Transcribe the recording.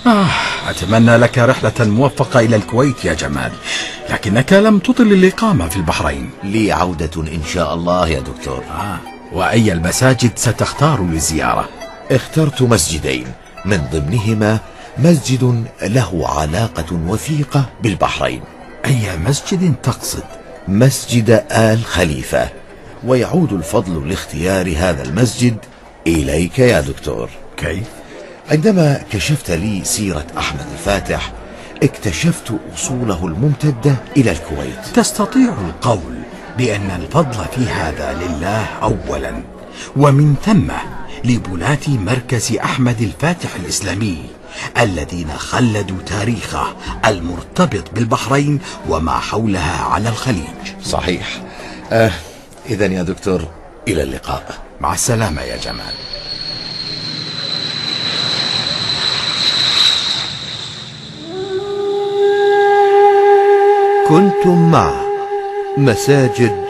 أتمنى لك رحلة موفقة إلى الكويت يا جمال، لكنك لم تطل الإقامة في البحرين. لي عودة إن شاء الله يا دكتور. وأي المساجد ستختار للزيارة؟ اخترت مسجدين، من ضمنهما مسجد له علاقة وثيقة بالبحرين. أي مسجد تقصد؟ مسجد آل خليفة، ويعود الفضل لاختيار هذا المسجد إليك يا دكتور. كيف؟ عندما كشفت لي سيرة أحمد الفاتح اكتشفت أصوله الممتدة إلى الكويت. تستطيع القول بأن الفضل في هذا لله أولا، ومن ثم لبناة مركز أحمد الفاتح الإسلامي الذين خلدوا تاريخه المرتبط بالبحرين وما حولها على الخليج. صحيح. إذن يا دكتور إلى اللقاء. مع السلامة يا جمال. كنتم مع مساجد